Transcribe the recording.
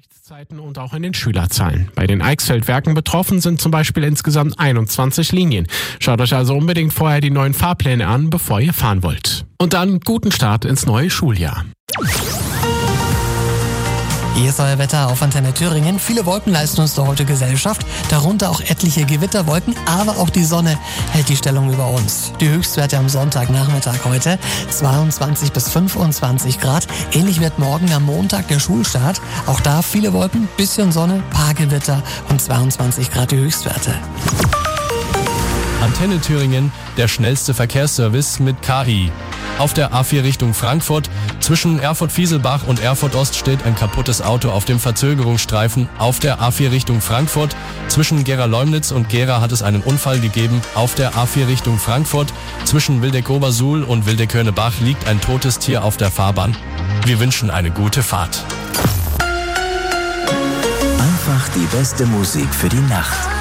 Unterrichtszeiten und auch in den Schülerzahlen. Bei den Eichsfeld-Werken betroffen sind zum Beispiel insgesamt 21 Linien. Schaut euch also unbedingt vorher die neuen Fahrpläne an, bevor ihr fahren wollt. Und dann guten Start ins neue Schuljahr. Hier ist euer Wetter auf Antenne Thüringen. Viele Wolken leisten uns da heute Gesellschaft, darunter auch etliche Gewitterwolken, aber auch die Sonne hält die Stellung über uns. Die Höchstwerte am Sonntagnachmittag heute 22 bis 25 Grad. Ähnlich wird morgen am Montag der Schulstart. Auch da viele Wolken, bisschen Sonne, paar Gewitter und 22 Grad die Höchstwerte. Antenne Thüringen, der schnellste Verkehrsservice mit KI. Auf der A4 Richtung Frankfurt, zwischen Erfurt-Fieselbach und Erfurt-Ost steht ein kaputtes Auto auf dem Verzögerungsstreifen. Auf der A4 Richtung Frankfurt, zwischen Gera-Leumnitz und Gera hat es einen Unfall gegeben. Auf der A4 Richtung Frankfurt, zwischen Wildeck-Obersuhl und Wildeck-Hörnebach liegt ein totes Tier auf der Fahrbahn. Wir wünschen eine gute Fahrt. Einfach die beste Musik für die Nacht.